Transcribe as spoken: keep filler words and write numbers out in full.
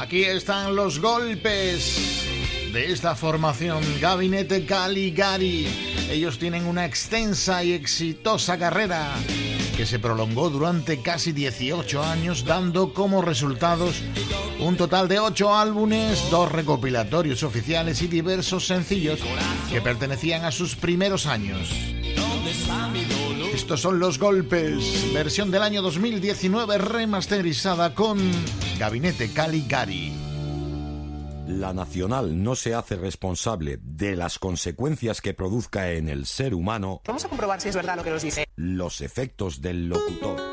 Aquí están los golpes de esta formación, Gabinete Caligari. Ellos tienen una extensa y exitosa carrera que se prolongó durante casi dieciocho años, dando como resultados un total de ocho álbumes, dos recopilatorios oficiales y diversos sencillos que pertenecían a sus primeros años. Estos son Los Golpes, versión del año dos mil diecinueve remasterizada con Gabinete Caligari. La Nacional no se hace responsable de las consecuencias que produzca en el ser humano. Vamos a comprobar si es verdad lo que nos dice. Los efectos del locutor.